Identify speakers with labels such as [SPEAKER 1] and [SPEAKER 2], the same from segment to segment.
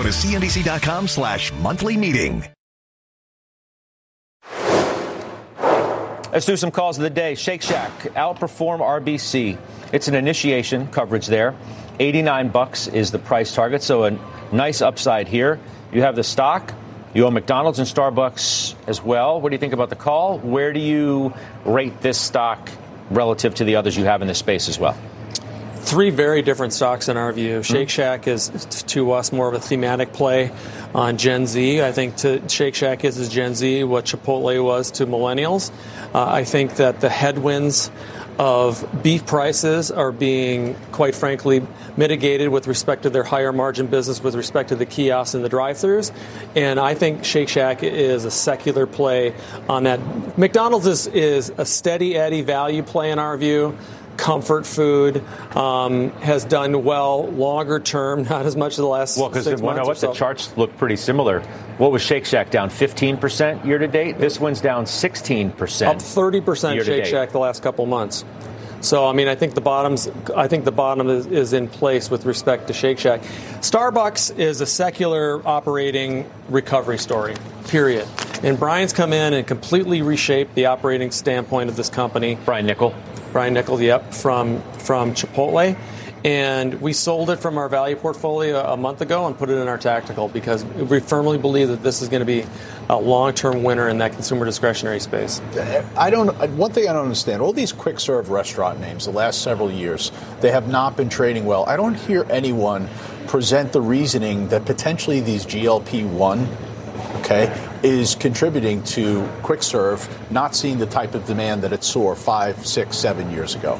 [SPEAKER 1] to cnbc.com/monthly meeting.
[SPEAKER 2] Let's do some calls of the day. Shake Shack, outperform RBC. It's an initiation coverage there. $89 is the price target, so a nice upside here. You have the stock. You own McDonald's and Starbucks as well. What do you think about the call? Where do you rate this stock relative to the others you have in this space as well?
[SPEAKER 3] Three very different stocks in our view. Shake Shack is, to us, more of a thematic play on Gen Z. I think to Shake Shack is Gen Z what Chipotle was to millennials. I think that the headwinds of beef prices are being, quite frankly, mitigated with respect to their higher margin business, with respect to the kiosks and the drive-thrus. And I think Shake Shack is a secular play on that. McDonald's is a steady Eddie value play in our view. Comfort food has done well longer term, not as much as the last 6 months. Well, because
[SPEAKER 2] the charts look pretty similar. What was Shake Shack down 15% year to date? This one's down 16%.
[SPEAKER 3] Up 30% Shake Shack the last couple months. So, I mean, I think the bottom is in place with respect to Shake Shack. Starbucks is a secular operating recovery story, period. And Brian's come in and completely reshaped the operating standpoint of this company.
[SPEAKER 2] Brian Niccol,
[SPEAKER 3] yep, from Chipotle. And we sold it from our value portfolio a month ago and put it in our tactical because we firmly believe that this is going to be a long-term winner in that consumer discretionary space.
[SPEAKER 4] One thing I don't understand, all these quick-serve restaurant names the last several years, they have not been trading well. I don't hear anyone present the reasoning that potentially these GLP-1, is contributing to quick serve not seeing the type of demand that it saw 5, 6, 7 years ago.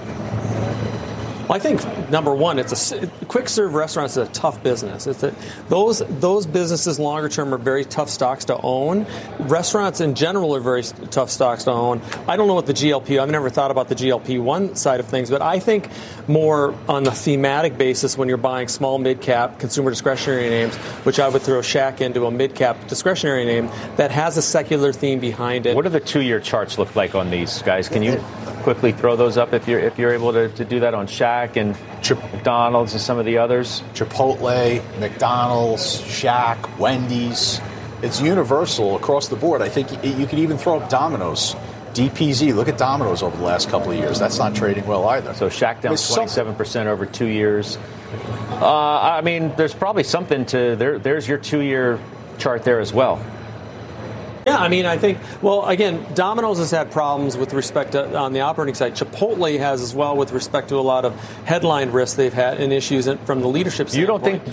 [SPEAKER 3] I think, number one, quick serve restaurants is a tough business. Those businesses longer term are very tough stocks to own. Restaurants in general are very tough stocks to own. I don't know what I've never thought about the GLP-1 side of things, but I think more on the thematic basis when you're buying small, mid-cap consumer discretionary names, which I would throw Shack into a mid-cap discretionary name that has a secular theme behind it.
[SPEAKER 2] What do the 2-year charts look like on these guys? Can you quickly throw those up if you're able to do that on Shack and McDonald's and some of the others?
[SPEAKER 4] Chipotle, McDonald's, Shack, Wendy's. It's universal across the board. I think you could even throw up Domino's. DPZ, look at Domino's over the last couple of years. That's not trading well either.
[SPEAKER 2] So Shack down 27% over 2 years. I mean, there's probably something to there. There's your 2-year chart there as well.
[SPEAKER 3] Yeah, I mean, I think, well, again, Domino's has had problems with respect to on the operating side. Chipotle has as well with respect to a lot of headline risks they've had and issues from the leadership standpoint.
[SPEAKER 2] You don't think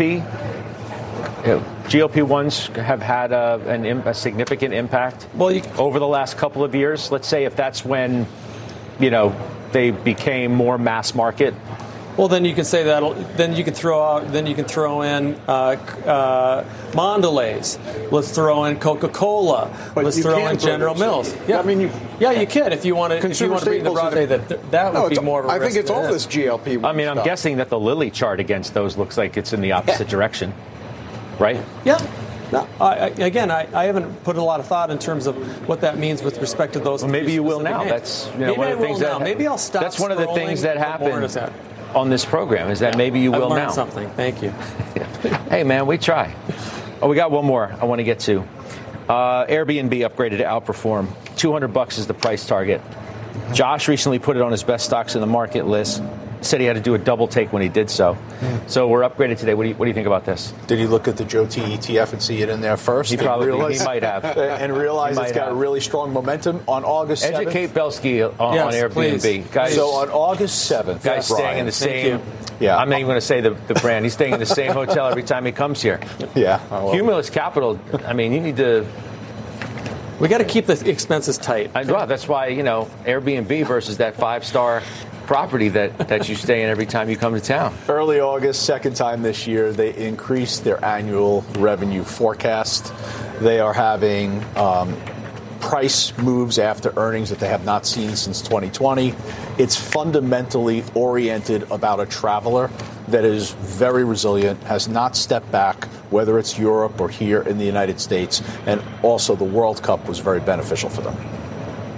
[SPEAKER 2] GLP-1s have had a significant impact over the last couple of years? Let's say if that's when, they became more mass market.
[SPEAKER 3] Well, then you can say that. Then you can throw in Mondelez. Let's throw in Coca-Cola. Let's throw in General Mills. Yeah, I mean, you can if you want to. If you want to bring the broader, that would be more of a risk.
[SPEAKER 5] I think it's all this GLP.
[SPEAKER 2] I mean, I'm guessing that the Lilly chart against those looks like it's in the opposite direction, right?
[SPEAKER 3] Yeah. No, I haven't put a lot of thought in terms of what that means with respect to those.
[SPEAKER 2] Well, maybe you will now. Names. That's one of the things that.
[SPEAKER 3] Maybe I'll stop.
[SPEAKER 2] That's one of the things that happened on this program is that maybe you will now.
[SPEAKER 3] Something. Thank you.
[SPEAKER 2] Hey, man, we try. Oh, we got one more I want to get to. Airbnb upgraded to outperform. $200 is the price target. Josh recently put it on his best stocks in the market list. Said he had to do a double take when he did so. So we're upgraded today. What do you think about this?
[SPEAKER 4] Did he look at the Joe T ETF and see it in there first?
[SPEAKER 2] He might have.
[SPEAKER 4] And realize it's got a really strong momentum on August 7th.
[SPEAKER 2] Educate Belsky on Airbnb. Guys,
[SPEAKER 4] so on August 7th.
[SPEAKER 2] Guys staying in the same. Yeah. I'm not even going to say the brand. He's staying in the same hotel every time he comes here.
[SPEAKER 4] Yeah.
[SPEAKER 2] Cumulus Capital, I mean, you need to.
[SPEAKER 3] We got to keep the expenses tight.
[SPEAKER 2] Well, that's why, Airbnb versus that 5-star property that you stay in every time you come to town.
[SPEAKER 4] Early August, second time this year, they increased their annual revenue forecast. They are having price moves after earnings that they have not seen since 2020. It's fundamentally oriented about a traveler that is very resilient, has not stepped back, whether it's Europe or here in the United States. And also the World Cup was very beneficial for them.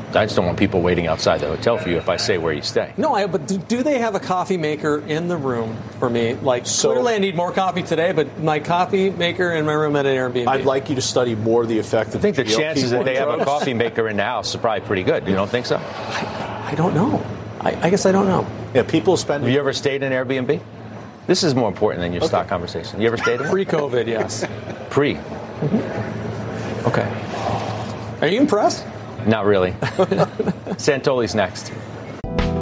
[SPEAKER 2] I just don't want people waiting outside the hotel for you if I say where you stay.
[SPEAKER 3] No, but do they have a coffee maker in the room for me? Like, clearly I need more coffee today, but my coffee maker in my room at an Airbnb.
[SPEAKER 4] I'd like you to study more the effect of
[SPEAKER 2] I think the
[SPEAKER 4] GLP-1
[SPEAKER 2] chances that they have a
[SPEAKER 4] drugs.
[SPEAKER 2] coffee maker in the house are probably pretty good. You don't think so?
[SPEAKER 3] I don't know. I guess I don't know.
[SPEAKER 4] Yeah, people spend.
[SPEAKER 2] Have you ever stayed in Airbnb? This is more important than your stock conversation. You ever stayed in one?
[SPEAKER 3] Pre-COVID, yes.
[SPEAKER 2] Pre.
[SPEAKER 3] Okay. Are you impressed?
[SPEAKER 2] Not really. Santoli's next.